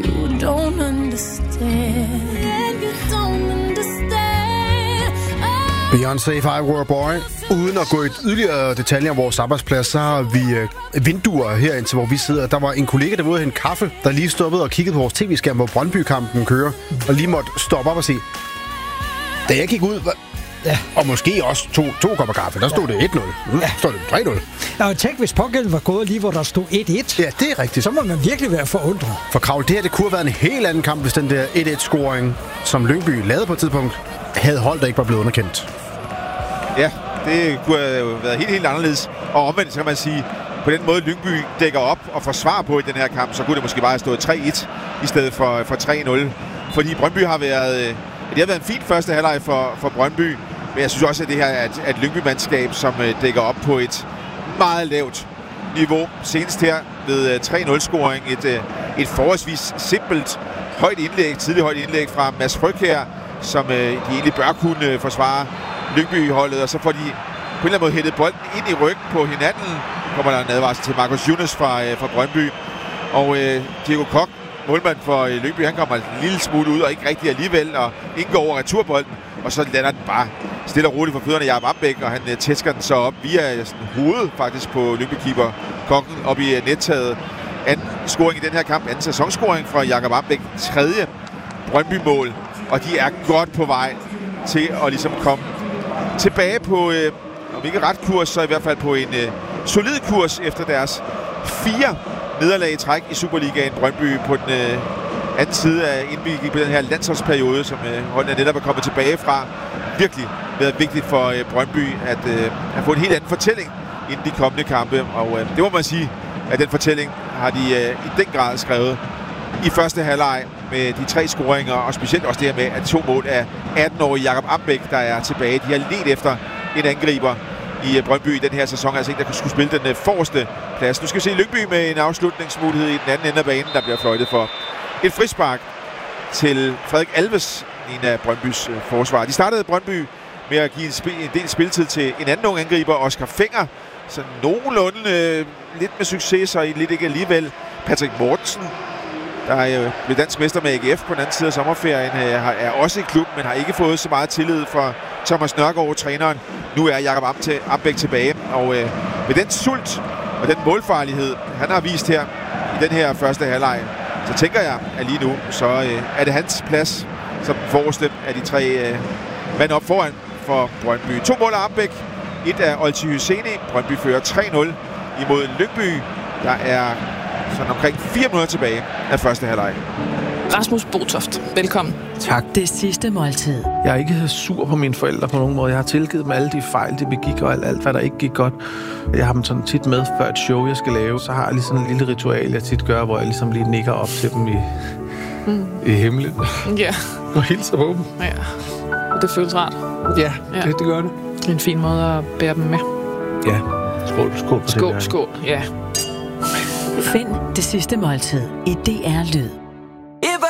You don't understand. You don't understand. Beyoncé, If I Were a Boy. Uden at gå i yderligere detaljer om vores arbejdsplads, så har vi vinduer herind til, hvor vi sidder. Der var en kollega, der var ude at hente kaffe, der lige stoppede og kiggede på vores tv-skærm, hvor Brøndby-kampen kører, og lige måtte stoppe op og se. Da jeg gik ud, og måske også to kopper kaffe, der stod det 1-0. Nu står det 3-0. Ja, og tænk, hvis pågælden var gået lige, hvor der stod 1-1. Ja, det er rigtigt. Så må man virkelig være forundret. For Kravl, det her, det kunne have været en helt anden kamp, hvis den der 1-1-scoring, som Lyngby lavede på et tidspunkt, havde holdt og ikke var blevet underkendt. Ja, det kunne have været helt anderledes. Og omvendt, så kan man sige, på den måde Lyngby dækker op og får svar på i den her kamp, så kunne det måske bare have stået 3-1 i stedet for 3-0. Fordi Brøndby har været... Det har været en fin første halvleg for Brøndby, men jeg synes også, at det her er et Lyngby-mandskab, som dækker op på et meget lavt niveau. Senest her ved 3-0-scoring, et forholdsvis simpelt tidligt højt indlæg fra Mads Frøkjær, som de egentlig bør kunne forsvare Lyngby-holdet, og så får de på en eller anden måde hættet bolden ind i ryggen på hinanden. Kommer der en advarsel til Markus Younes fra Brøndby. Og Diego Koch, målmand for Lyngby, han kommer en lille smule ud og ikke rigtig alligevel, og ikke går over returbolden, og så lander den bare stille og roligt for fødderne af Jakob Ambæk, og han tæsker den så op via hovedet faktisk på Lyngby-keeper Kochen op i nettaget. Anden scoring i den her kamp, anden sæsonscoring fra Jakob Ambæk, tredje Brøndby-mål, og de er godt på vej til at ligesom komme tilbage på, om ikke ret kurs, så i hvert fald på en solid kurs efter deres 4 nederlag i træk i Superligaen. Brøndby på den anden side af indbygget på den her landsholdsperiode, som holdene netop er kommet tilbage fra. Virkelig været vigtigt for Brøndby at få en helt anden fortælling inden de kommende kampe. Og det må man sige, at den fortælling har de i den grad skrevet i første halvleg med de 3 scoringer, og specielt også det her med, at 2 mål af 18-årige Jakob Ambæk, der er tilbage. De har ledt efter en angriber i Brøndby i den her sæson, altså en, der skulle spille den forreste plads. Nu skal vi se Lyngby med en afslutningsmulighed i den anden ende af banen, der bliver fløjtet for et frispark til Frederik Alves, en af Brøndbys forsvar. De startede Brøndby med at give en del spilletid til en anden ung angriber, Oscar Fenger, så nogenlunde lidt med succes, og lidt ikke alligevel. Patrick Mortensen, der blev dansk mester med AGF på den anden side af sommerferien, er også i klub, men har ikke fået så meget tillid fra Thomas Nørgaard, træneren. Nu er Jakob Ambæk tilbage, og med den sult og den målfarlighed, han har vist her i den her første halvleg, så tænker jeg, at lige nu, så er det hans plads som forreste af de 3 mand op foran for Brøndby. 2 mål af Ambæk, 1 af Olti Hyseni. Brøndby fører 3-0 imod Lyngby. Der er sådan omkring 4 minutter tilbage af første halvleg. Rasmus Botoft, velkommen. Tak. Det sidste måltid. Jeg er ikke sur på mine forældre på nogen måde. Jeg har tilgivet dem alle de fejl, de begik, og alt hvad der ikke gik godt. Jeg har dem sådan tit med før et show, jeg skal lave. Så har jeg lige sådan en lille ritual, jeg tit gør, hvor jeg ligesom lige nikker op til dem i himlen. Ja. Og hilser på dem. Ja. Det føles rart. Ja, det gør det. Det er en fin måde at bære dem med. Ja. Skål. Skål, ja. Find det sidste måltid i DR Lyd.